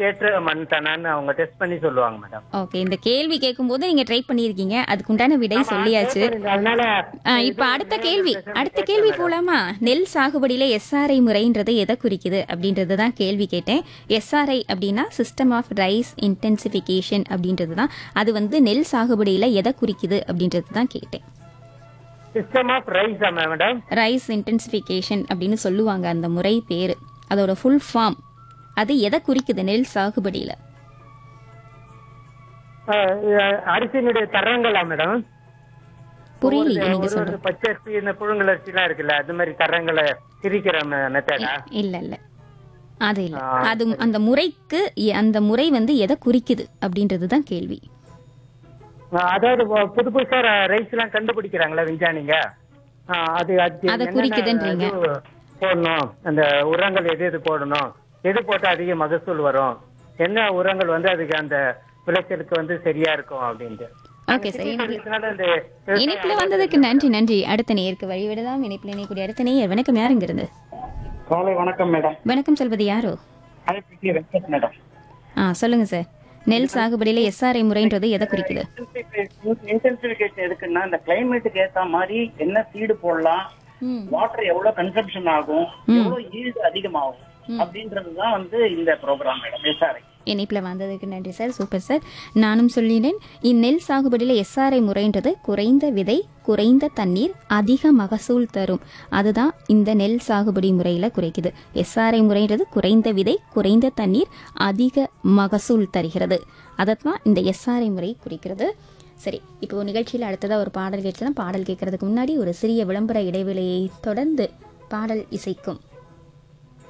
ஏற்ற மண் தானான்னு அவங்க டெஸ்ட் பண்ணி சொல்லுவாங்க மேடம். ஓகே, இந்த கேள்வி கேட்கும்போது நீங்க ட்ரை பண்ணியிருக்கீங்க, அதுக்குண்டான விடை சொல்லியாச்சு. அதனால இப்ப அடுத்த கேள்வி போலாமா? நெல் சாகுபடியில எஸ்ஆர்ஐ முறைன்றது எதை குறிக்குது அப்படின்றது தான் கேள்வி கேட்டேன். எஸ்ஆர்ஐ அப்படின்னா சிஸ்டம் ஆஃப் ரைஸ் இன்டென்சிஃபிகேஷன் அப்படின்றது தான். அது வந்து நெல் சாகுபடியில எதை குறிக்குது அப்படின்றது தான் கேட்டேன். System of rice madam. Rice intensification அப்படின்னு சொல்லுவாங்க அந்த முறை பேரு. அதோட ஃபுல் ஃபார்ம் அது எதை குறிக்குது நெல் சாகுபடியில? அரிசியினுடைய தரங்களா மேடம்? புரியலையே நீங்க சொல்றது. பச்சை அரிசி, இந்த புழுங்கல் அரிசி எல்லாம் இருக்குல்ல, அது மாதிரி தரங்களை பிரிக்கிற மெத்தடா? இல்ல அது இல்ல. அது அந்த முறைக்கு அந்த முறை வந்து எதை குறிக்குது அப்படின்றது தான் கேள்வி. அதாவது புது புதுசா ரைஸ் எல்லாம் கண்டுபிடிக்கிறாங்களா விஞ்ஞானிங்க, அது அதை குறிக்குதுன்றீங்க. போடணும், அந்த உரங்கள் எது போடணும், எது போட்டா அதிக மகசூல் வரும், என்ன உரங்கள் வந்து அதுக்கு அந்த விளைச்சலுக்கு வந்து சரியா இருக்கும் அப்படின்ட்டு. ஓகே சார், இணைப்புல வந்ததுக்கு நன்றி. அடுத்த நேருக்கு வழிவிடலாம். இணைப்புல இணைக்கூடிய அடுத்த நேயர். வணக்கம், யாருங்க இருந்து? காலை வணக்கம் மேடம். வணக்கம், சொல்வது யாரோ? மேடம் சொல்லுங்க சார். நெல் சாகுபடியில எஸ்ஆர்ஐ முறைன்றது எதை குறிக்குது? இன்டென்சிஃபிகேஷன் எதுக்குன்னா இந்த கிளைமேட்டுக்கு ஏத்த மாதிரி என்ன சீடு போடலாம், வாட்டர் எவ்வளவு கன்சம்ஷன் ஆகும், எவ்வளவு ஈல்டு அதிகமாகும் அப்படின்றதுதான் வந்து இந்த ப்ரோக்ராம் மேடம் எஸ்ஆர்ஐ. இணைப்புல வந்ததுக்கு நன்றி சார். Super sir. நானும் சொல்லினேன், இந்நெல் சாகுபடியில எஸ்ஆர்ஐ முறைன்றது குறைந்த விதை, குறைந்த தண்ணீர், அதிக மகசூல் தரும். அதுதான் இந்த நெல் சாகுபடி முறையில குறைக்குது. எஸ்ஆர்ஐ முறைன்றது குறைந்த விதை, குறைந்த தண்ணீர், அதிக மகசூல் தருகிறது. அதைத்தான் இந்த எஸ்ஆர்ஐ முறை குறிக்கிறது. சரி, இப்போ நிகழ்ச்சியில் அடுத்ததா ஒரு பாடல் கேட்கலாம். பாடல் கேட்கறதுக்கு முன்னாடி ஒரு சிறிய விளம்பர இடைவேளையை தொடர்ந்து பாடல் இசைக்கும்.